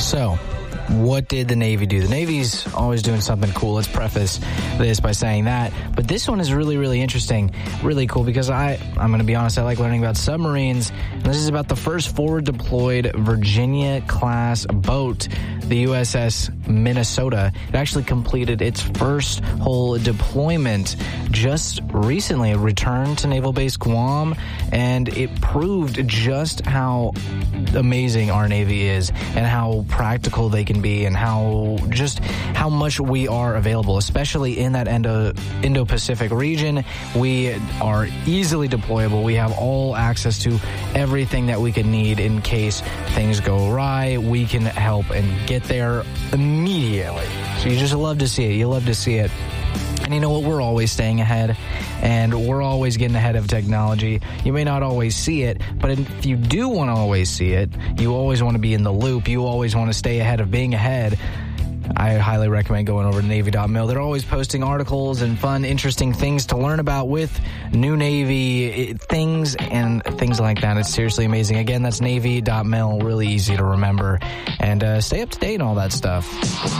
So, what did the Navy do? The Navy's always doing something cool. Let's preface this by saying that. But this one is really, really interesting, really cool, because I'm going to be honest, I like learning about submarines. And this is about the first forward deployed Virginia-class boat, the USS Minnesota. It actually completed its first whole deployment just recently. It returned to Naval Base Guam, and it proved just how amazing our Navy is and how practical they can be and how much we are available, especially in that Indo-Pacific region. We are easily deployable. We have all access to everything that we could need in case things go awry. We can help and get there immediately. So you just love to see it. You love to see it. And you know what? We're always staying ahead, and we're always getting ahead of technology. You may not always see it, but if you do want to always see it, you always want to be in the loop. You always want to stay ahead of being ahead. I highly recommend going over to Navy.mil. They're always posting articles and fun, interesting things to learn about with new Navy things and things like that. It's seriously amazing. Again, that's Navy.mil. Really easy to remember. And stay up to date on all that stuff.